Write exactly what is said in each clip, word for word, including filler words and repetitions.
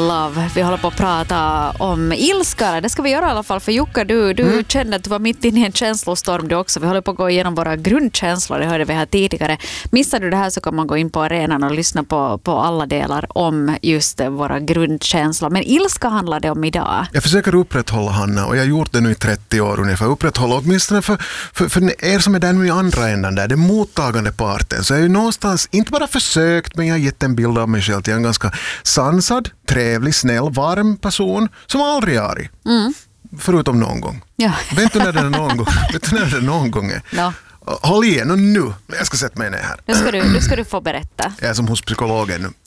love. Vi håller på att prata om ilska. Det ska vi göra i alla fall. För Jukka, du, du mm. kände att du var mitt inne i en känslostorm du också. Vi håller på att gå igenom våra grundkänslor. Det hörde vi här tidigare. Missar du det här så kan man gå in på arenan och lyssna på, på alla delar om just våra grundkänslor. Men ilska handlar det om idag. Jag försöker upprätthålla, Hanna, och jag har gjort det nu i trettio år ungefär. Upprätthålla åtminstone för, för, för er som är där nu i andra änden där, den mottagande parten. Så jag är ju någonstans inte bara försökt, men jag har gett en bild av mig själv till en ganska sansad, trevlig, snäll, varm person som aldrig är arg. Mm. Förutom någon gång. Ja. Vet du när det är någon gång? Vet du när det är någon gång är? No. Håll igen och nu. Jag ska sätta mig ner här. Nu ska du, nu ska du få berätta. Jag är som hos psykologen nu.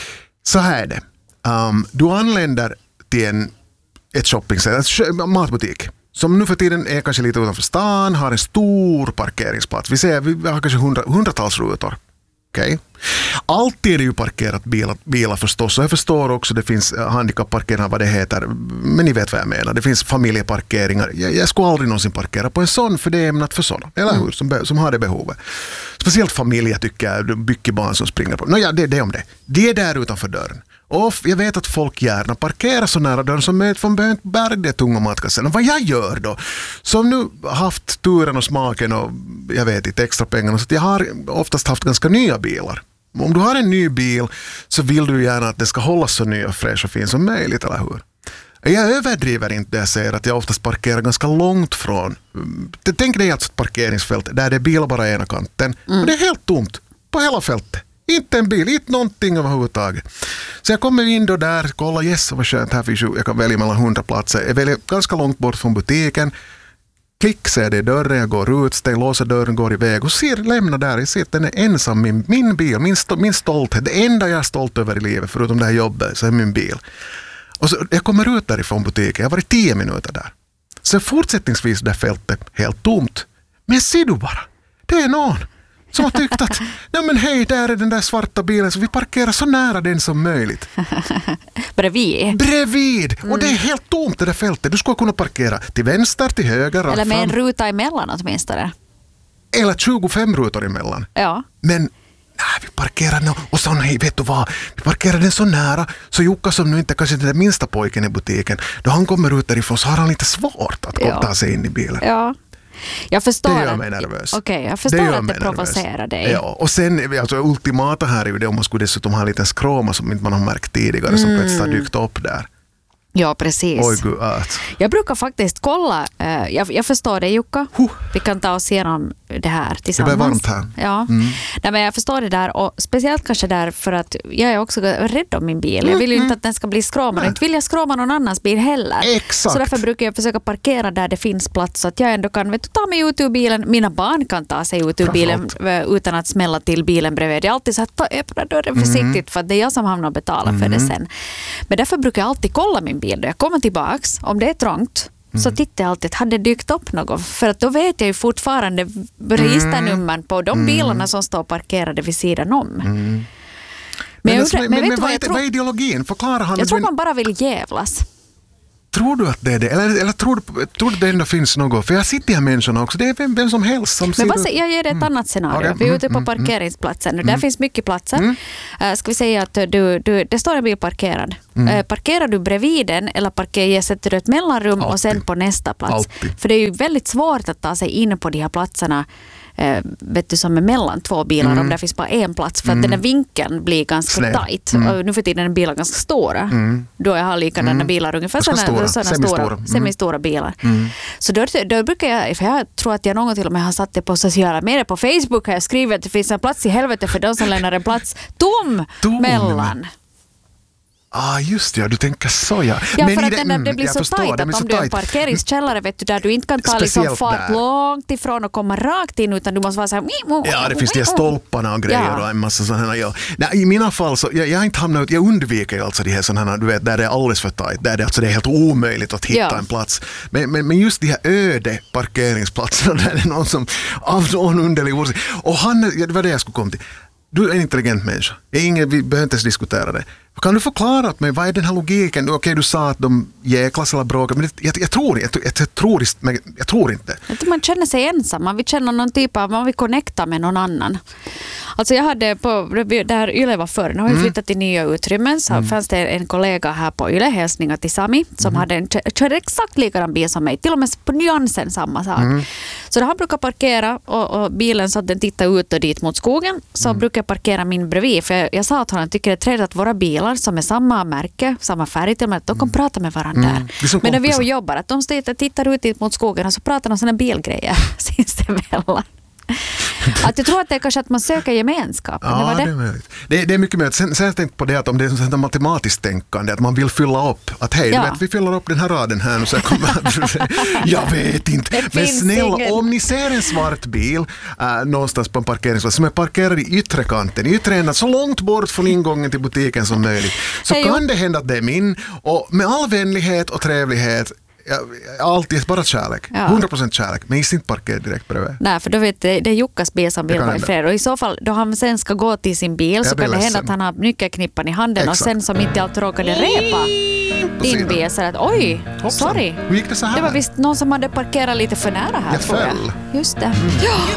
Så här är det. Um, du anländer till en, ett shoppingcenter, en matbutik. Som nu för tiden är kanske lite utanför stan, har en stor parkeringsplats. Vi ser, vi har kanske hundra, hundratals rutor. Okay. Alltid är det ju parkerat bilar, bilar förstås, och jag förstår också det finns handikapparkeringar, vad det heter, men ni vet vad jag menar. Det finns familjeparkeringar. Jag, jag skulle aldrig någonsin parkera på en sån, för det är ämnat för sådana, eller hur, som, som har det behovet. Speciellt familjer tycker jag, mycket barn som springer på. Nå ja, det, det är om det. Det är där utanför dörren. Och jag vet att folk gärna parkerar så nära dörren som möjligt, för man behöver inte bära det tunga matkassen. Och vad jag gör då, som nu haft turen och smaken och jag vet inte extra pengarna, så att jag har oftast haft ganska nya bilar. Om du har en ny bil så vill du gärna att det ska hållas så ny och fräsch och fin som möjligt, eller hur? Jag överdriver inte när jag säger att jag oftast parkerar ganska långt från. Tänk dig alltså ett parkeringsfält där det är bilar bara ena kanten. Mm. Och det är helt tomt på hela fältet. Inte en bil, inte någonting överhuvudtaget. Så jag kommer in då där, kolla, yes, vad skönt, här finns ju, jag kan välja mellan hundra platser. Jag väljer ganska långt bort från butiken. Klick, ser det i dörren, jag går ut, stäng, låser dörren, går iväg och ser, lämnar där. Jag ser att den är ensam, min, min bil, min, min stolthet. Det enda jag är stolt över i livet, förutom det här jobbet, så är min bil. Och så, jag kommer ut därifrån butiken, jag har varit tio minuter där. Så fortsättningsvis det fältet helt tomt. Men ser du bara, det är någon som har tyckt att, nej men hej, där är den där svarta bilen, så vi parkerar så nära den som möjligt. Bredvid. Bredvid! Mm. Och det är helt tomt det där fältet. Du skulle kunna parkera till vänster, till höger. Eller med fram. en ruta emellan åtminstone. Eller tjugofem rutor emellan. Ja. Men nej, vi parkerar nu, och så nej, vet du vad, vi parkerar den så nära, så Jukka som nu inte kanske är den minsta pojken i butiken, då han kommer ut därifrån så har han lite svårt att ja. ta sig in i bilen. Ja. Jag förstår det gör att, mig nervös. Okay, jag förstår det att det provocerar dig. Ja, och sen, alltså, ultimata här är ju det om man skulle dessutom ha en liten skråma som inte man har märkt tidigare, mm. som plötsligt har dykt upp där. Ja, precis. Oj, gud, att. Jag brukar faktiskt kolla, uh, jag, jag förstår det, Jukka. Huh. Vi kan ta oss igenom det här tillsammans. Det blir varmt här. Ja, mm. Nej, men jag förstår det där, och speciellt kanske där för att jag är också rädd om min bil. Jag vill ju inte att den ska bli skråmad. Inte vill jag skråma någon annans bil heller. Exakt. Så därför brukar jag försöka parkera där det finns plats, så att jag ändå kan vet du, ta mig ut ur bilen. Mina barn kan ta sig ut ur bilen utan att smälla till bilen bredvid. Jag alltid så att ta öppna dörren försiktigt, mm. för att det är jag som hamnar och betalar mm. för det sen. Men därför brukar jag alltid kolla min bil. Jag kommer tillbaks, om det är trångt, mm. så tittar jag alltid, hade det dykt upp något? För att då vet jag ju fortfarande registernummern på de bilarna som står parkerade vid sidan om. Mm. Men, men, jag alltså, undrar, men, men, men vet vad, vad, är, jag vad är ideologin? Förklara han. Jag tror man bara vill jävlas. Tror du att det är det? Eller, eller tror, du, tror du att det ändå finns något? För jag sitter här människorna också. Det är vem, vem som helst som Men vad, jag ger dig ett mm. annat scenario. Vi är ute på parkeringsplatsen. Mm. Där finns mycket platser. Mm. Uh, ska vi säga att du, du, det står en bil parkerad. Mm. Uh, parkerar du bredvid den eller parkerar, sätter du ett mellanrum Alltid. och sen på nästa plats? Alltid. För det är ju väldigt svårt att ta sig in på de här platserna Uh, vet du, som är mellan två bilar mm. om det finns bara en plats, för att mm. den där vinkeln blir ganska Snäll. tight mm. och nu för tiden är bilar ganska stora mm. då jag har likadana mm. bilar ungefär sådana stora, såna semistora, stora, mm. semistora bilar mm. så då, då brukar jag, för jag tror att jag någon gång till och med har satt det på sociala medier, på Facebook har jag skrivit att det finns en plats i helvete för de som lämnar en plats tom, tom. mellan. Ah, just det, ja, du tänker så, ja. Ja, men för att det, den, det blir så tajt att om du är en parkeringskällare, vet du, där du inte kan ta liksom fart långt ifrån och komma rakt in, utan du måste vara så här. Ja, det finns de här stolparna och grejer ja. och en massa sådana. Ja. Nej, i mina fall så, jag, jag har inte hamnat ut, jag undviker alltså de här sådana, du vet, där det är alldeles för tajt, där det, alltså, det är helt omöjligt att hitta ja. en plats. Men, men, men just de här öde parkeringsplatserna, där det är någon som av någon underlig orsak. Och han, det var det jag skulle komma till. Du är en intelligent människa. Ingen, vi behöver inte ens diskutera det. Kan du förklara åt mig, vad är den här logiken? Okej, okay, du sa att de jäklas eller bråkar, men jag, jag, tror, jag, jag, jag, tror, jag, jag tror inte. Man känner sig ensam, man vill känna någon typ av, man vill connecta med någon annan. Alltså jag hade på, där Yle var förr, nu har vi mm. flyttat till nya utrymmen, så mm. fanns det en kollega här på Yle, hälsningar till Sami, som mm. hade en, körde exakt likadan bil som mig, till och med på nyansen samma sak. Mm. Så när han brukar parkera och, och bilen så att den tittar ut och dit mot skogen, så mm. brukar jag parkera min bredvid, för jag, jag sa att han tycker det är trevligt att våra bilar som är samma märke, samma färg till och med, att de kan mm. prata med varandra mm. där. Men när vi jobbar, att de tittar ut dit mot skogen och så pratar de sådana bilgrejer sinsemellan. Att jag tror att det är kanske att man söker gemenskap. Ja, det, var det? Det, är möjligt. Det, det är mycket möjligt. Sen, sen har jag tänkt på det att om det är sånt matematiskt tänkande, att man vill fylla upp. Att hej, ja. du vet, vi fyller upp den här raden här och så kommer jag vet inte. Men snälla, ingen. Om ni ser en svart bil äh, någonstans på en parkeringsplats som är parkerad i yttre kanten, i yttre änden, så långt bort från ingången till butiken som möjligt, så hey, kan jo. det hända att det är min. Och med all vänlighet och trevlighet, alltid bara kärlek. Ja. hundra procent kärlek. Men inte parkera direkt bredvid. Nej, för då vet det, det är Jukkas bil som vill vara i fred. Och i så fall, då han sen ska gå till sin bil, så kan det hända att han har nyckelknippan i handen. Exakt. Och sen som inte allt råkade repa din bil. Så att, oj, Hoppsan. sorry. Hur gick det så här? Det var visst någon som hade parkerat lite för nära här. Jag föll. Jag. Just det. Mm. Ja.